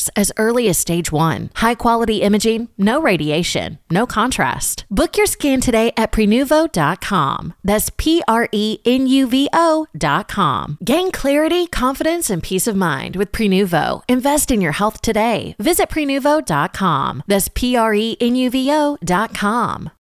progress as early as stage 1. High-quality imaging, no radiation, no contrast. Book your scan today at Prenuvo.com. That's Prenuvo.com. Gain clarity, confidence, and peace of mind with Prenuvo. Invest in your health today. Visit Prenuvo.com. That's Prenuvo.com.